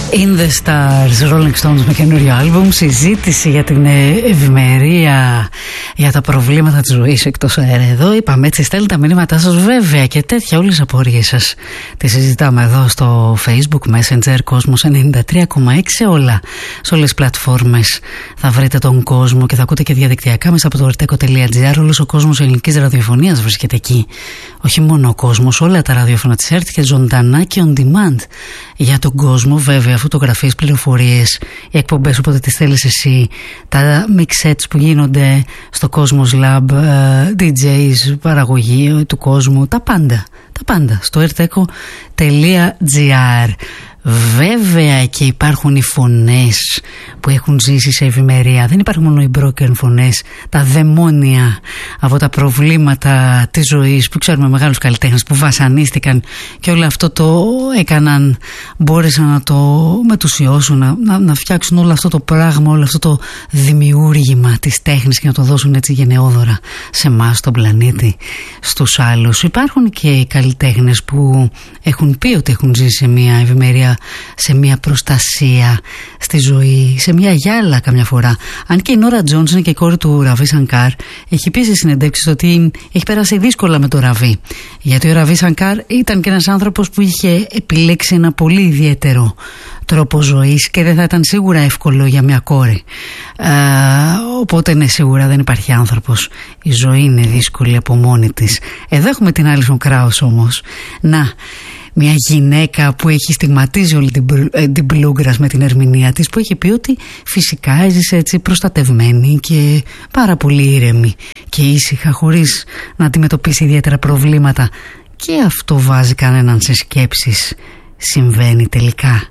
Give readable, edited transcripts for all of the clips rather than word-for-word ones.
In the Stars, Rolling Stones με καινούριο άλμπουμ. Συζήτηση για την ευημερία, για τα προβλήματα της ζωής εκτός αέρα. Εδώ είπαμε, έτσι στέλνετε τα μηνύματά σας, βέβαια, και τέτοια όλες τις απορίες σας τις συζητάμε εδώ στο Facebook, Messenger, Κόσμος 93,6, σε όλες τις πλατφόρμες θα βρείτε τον κόσμο και θα ακούτε και διαδικτυακά μέσα από το rteko.gr. Όλος ο κόσμος ελληνικής ραδιοφωνίας βρίσκεται εκεί. Όχι μόνο ο κόσμος, όλα τα ραδιόφωνα της ΕΡΤ και ζωντανά και on demand για τον κόσμο, βέβαια, φωτογραφίες, πληροφορίες, οι εκπομπές όποτε τις θέλεις εσύ, τα mix-sets που γίνονται στο Cosmos Lab, DJs, παραγωγή του κόσμου, τα πάντα στο rteko.gr. Βέβαια και υπάρχουν οι φωνές που έχουν ζήσει σε ευημερία. Δεν υπάρχουν μόνο οι broken φωνές, τα δαιμόνια από τα προβλήματα της ζωής που ξέρουμε, μεγάλους καλλιτέχνες που βασανίστηκαν και όλο αυτό το έκαναν, μπόρεσαν να το μετουσιώσουν, να φτιάξουν όλο αυτό το πράγμα, όλο αυτό το δημιούργημα της τέχνης και να το δώσουν έτσι γενναιόδωρα σε εμάς, στον πλανήτη, στους άλλους. Υπάρχουν και οι καλλιτέχνες που έχουν πει ότι έχουν ζήσει σε μια ευημερία, σε μια προστασία στη ζωή, σε μια γυάλα καμιά φορά. Αν και η Νόρα Τζόνσον και η κόρη του Ραβί Σανκάρ έχει πει σε συνεντεύξεις ότι έχει περάσει δύσκολα με το Ραβί, γιατί ο Ραβί Σανκάρ ήταν και ένας άνθρωπος που είχε επιλέξει ένα πολύ ιδιαίτερο τρόπο ζωής και δεν θα ήταν σίγουρα εύκολο για μια κόρη. Οπότε ναι, σίγουρα δεν υπάρχει άνθρωπος, η ζωή είναι δύσκολη από μόνη της. Εδώ έχουμε την Άλισον Κράους όμως, μια γυναίκα που έχει στιγματίζει όλη την bluegrass με την ερμηνεία της, που έχει πει ότι φυσικά έζησε έτσι προστατευμένη και πάρα πολύ ήρεμη και ήσυχα, χωρίς να αντιμετωπίσει ιδιαίτερα προβλήματα, και αυτό βάζει κανέναν σε σκέψεις. Συμβαίνει τελικά?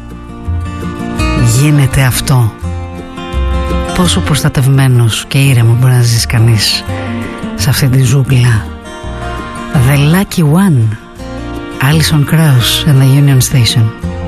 Γίνεται αυτό? Πόσο προστατευμένος και ήρεμο μπορεί να ζήσει κανείς σε αυτή τη ζούγκλα? The Lucky One, Alison Krauss and the Union Station.